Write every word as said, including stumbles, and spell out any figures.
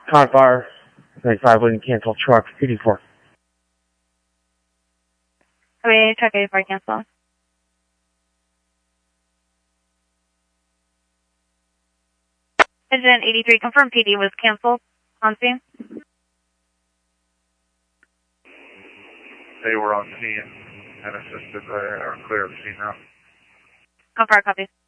Con Fire, ninety-five, wouldn't cancel truck, eighty-four. Okay, truck eighty-four, cancel. Engine eighty-three, confirm P D was canceled on scene. They were on scene and assisted, uh, or clear of scene now. Confirm, copy.